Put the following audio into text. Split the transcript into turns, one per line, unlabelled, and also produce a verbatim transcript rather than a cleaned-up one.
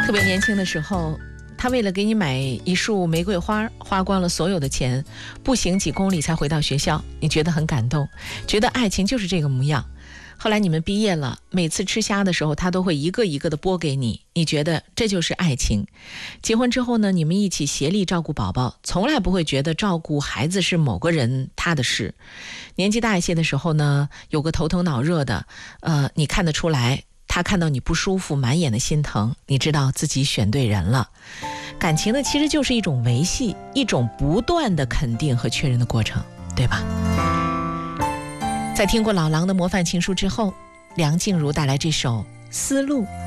特别年轻的时候，他为了给你买一束玫瑰花，花光了所有的钱，步行几公里才回到学校，你觉得很感动，觉得爱情就是这个模样。后来你们毕业了，每次吃虾的时候，他都会一个一个的剥给你，你觉得这就是爱情。结婚之后呢，你们一起协力照顾宝宝，从来不会觉得照顾孩子是某个人他的事。年纪大一些的时候呢，有个头疼脑热的，呃，你看得出来，他看到你不舒服，满眼的心疼，你知道自己选对人了。感情呢，其实就是一种维系，一种不断的肯定和确认的过程，对吧？在听过老狼的模范情书之后，梁静茹带来这首《丝路》。